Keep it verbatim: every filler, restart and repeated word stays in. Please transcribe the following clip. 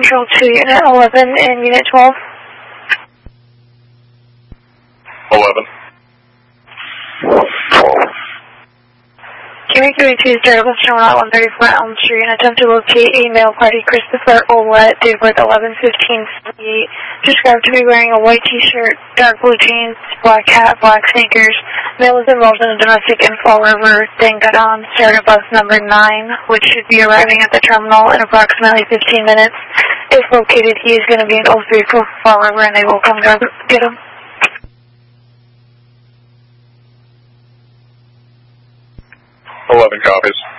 Control to Unit eleven and Unit twelve. eleven. Q thirty-two is Durable Terminal one thirty-four Elm Street and attempt to locate a male party, Christopher Ouellette, date of birth eleven fifteen seventy-eight. Described to be wearing a white t-shirt, dark blue jeans, black hat, black sneakers. Male is involved in a domestic in Fall River. Then got on started bus number nine, which should be arriving at the terminal in approximately fifteen minutes. If located, he is going to be in oh three for Fall River and they will come get him. eleven copies.